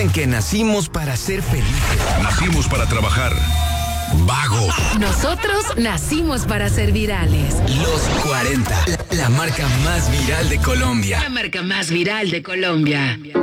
dicen que nacimos para ser felices. Nacimos para trabajar. Vagos. Nosotros nacimos para ser virales. Los 40, la marca más viral de Colombia. La marca más viral de Colombia.